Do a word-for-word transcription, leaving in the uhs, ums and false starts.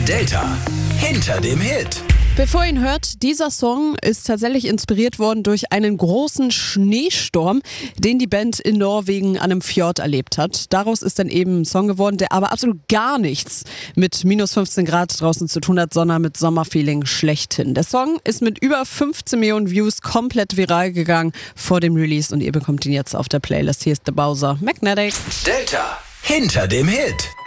Delta hinter dem Hit. Bevor ihr ihn hört, dieser Song ist tatsächlich inspiriert worden durch einen großen Schneesturm, den die Band in Norwegen an einem Fjord erlebt hat. Daraus ist dann eben ein Song geworden, der aber absolut gar nichts mit minus fünfzehn Grad draußen zu tun hat, sondern mit Sommerfeeling schlechthin. Der Song ist mit über fünfzehn Millionen Views komplett viral gegangen vor dem Release und ihr bekommt ihn jetzt auf der Playlist. Hier ist The Bowser Magnetic. Delta hinter dem Hit.